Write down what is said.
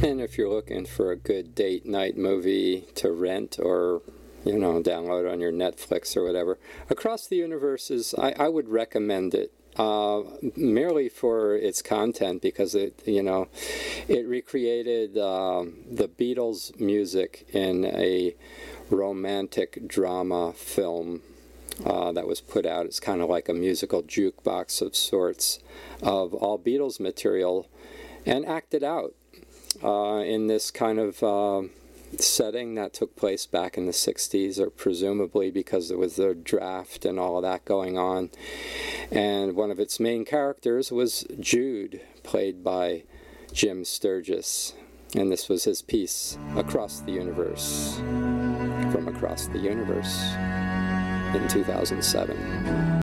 And if you're looking for a good date night movie to rent or, download on your Netflix or whatever, Across the Universe I would recommend it. Merely for its content, because it recreated the Beatles' music in a romantic drama film that was put out. It's kind of like a musical jukebox of sorts of all Beatles material, and acted out in this kind of setting that took place back in the 60s, or presumably because there was the draft and all of that going on. And one of its main characters was Jude, played by Jim Sturgis. And this was his piece, Across the Universe, from Across the Universe in 2007.